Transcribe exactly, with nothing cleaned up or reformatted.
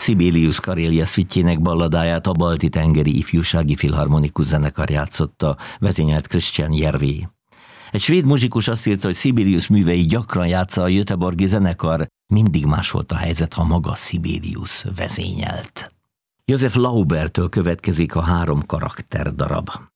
Sibelius Karélia szüttyének balladáját a Balti-tengeri ifjúsági filharmonikus zenekar játszotta, vezényelt Christian Järvi. Egy svéd muzsikus azt írta, hogy Sibelius művei gyakran játsza a göteborgi zenekar, mindig más volt a helyzet, ha maga Sibelius vezényelt. Josef Laubertől következik a három karakter darab.